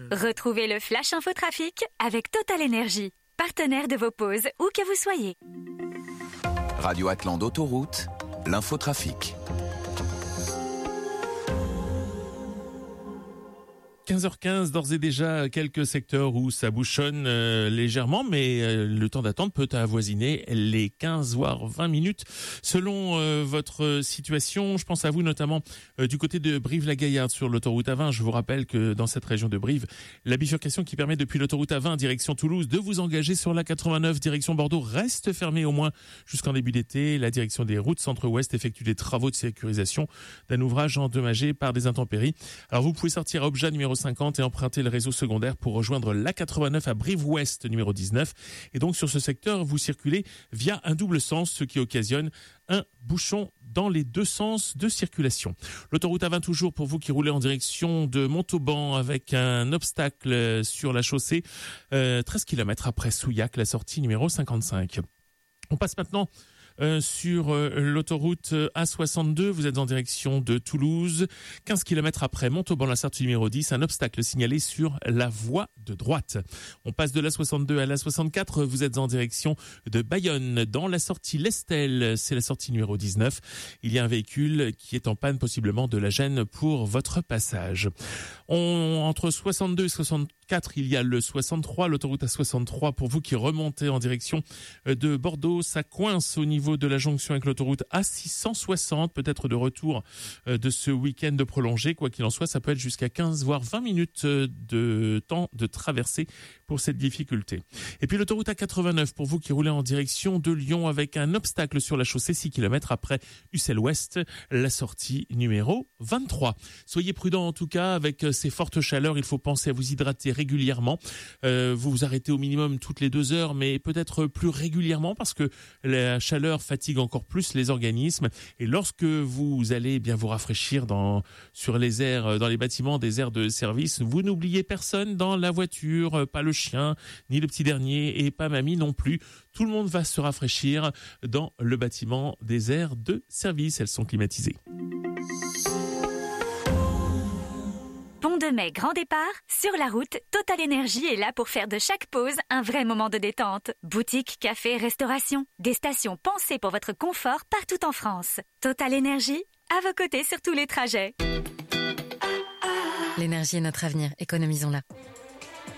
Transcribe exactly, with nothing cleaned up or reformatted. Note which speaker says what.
Speaker 1: Retrouvez le Flash Info Trafic avec Total Énergie, partenaire de vos pauses, où que vous soyez.
Speaker 2: Radio Atlante Autoroute, l'infotrafic.
Speaker 3: quinze heures quinze, d'ores et déjà quelques secteurs où ça bouchonne euh, légèrement, mais euh, le temps d'attente peut avoisiner les quinze voire vingt minutes selon euh, votre situation. Je pense à vous notamment euh, du côté de Brive-la-Gaillarde sur l'autoroute A vingt. Je vous rappelle que dans cette région de Brive, la bifurcation qui permet depuis l'autoroute A vingt direction Toulouse de vous engager sur la quatre-vingt-neuf direction Bordeaux reste fermée au moins jusqu'en début d'été. La direction des routes centre-ouest effectue des travaux de sécurisation d'un ouvrage endommagé par des intempéries. Alors vous pouvez sortir à Obja numéro cinquante et emprunter le réseau secondaire pour rejoindre l'A quatre-vingt-neuf à Brive-Ouest numéro dix-neuf. Et donc sur ce secteur, vous circulez via un double sens, ce qui occasionne un bouchon dans les deux sens de circulation. L'autoroute A vingt toujours pour vous qui roulez en direction de Montauban avec un obstacle sur la chaussée, euh, treize kilomètres après Souillac, la sortie numéro cinquante-cinq. On passe maintenant Euh, sur euh, l'autoroute A soixante-deux, vous êtes en direction de Toulouse, quinze kilomètres après Montauban, la sortie numéro dix, un obstacle signalé sur la voie de droite. On passe de l'A soixante-deux à l'A soixante-quatre, vous êtes en direction de Bayonne, dans la sortie Lestel, c'est la sortie numéro dix-neuf. Il y a un véhicule qui est en panne, possiblement de la gêne pour votre passage. On, entre soixante-deux et soixante-quatre, il y a le soixante-trois, l'autoroute A soixante-trois, pour vous qui remontez en direction de Bordeaux, ça coince au niveau de la jonction avec l'autoroute A six cent soixante, peut-être de retour de ce week-end prolongé. Quoi qu'il en soit, ça peut être jusqu'à quinze voire vingt minutes de temps de traversée pour cette difficulté. Et puis l'autoroute A quatre-vingt-neuf pour vous qui roulez en direction de Lyon avec un obstacle sur la chaussée six kilomètres après Ussel-Ouest, la sortie numéro vingt-trois. Soyez prudents en tout cas avec ces fortes chaleurs, il faut penser à vous hydrater régulièrement. Euh, vous vous arrêtez au minimum toutes les deux heures, mais peut-être plus régulièrement parce que la chaleur fatigue encore plus les organismes. Et lorsque vous allez bien vous rafraîchir dans sur les aires, dans les bâtiments des aires de service, vous n'oubliez personne dans la voiture, pas le chien, ni le petit dernier, et pas mamie non plus. Tout le monde va se rafraîchir dans le bâtiment des aires de service. Elles sont climatisées.
Speaker 1: Pont de Mai, grand départ, sur la route, Total Énergie est là pour faire de chaque pause un vrai moment de détente. Boutique, café, restauration, des stations pensées pour votre confort partout en France. Total Énergie, à vos côtés sur tous les trajets.
Speaker 4: L'énergie est notre avenir, économisons-la.